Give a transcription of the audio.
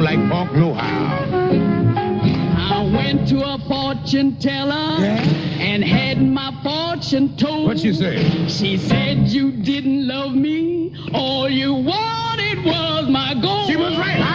don't like pork nohow. I went to a fortune teller and had my fortune told. What'd she say? She said you didn't love me. All you wanted was my gold. She was right.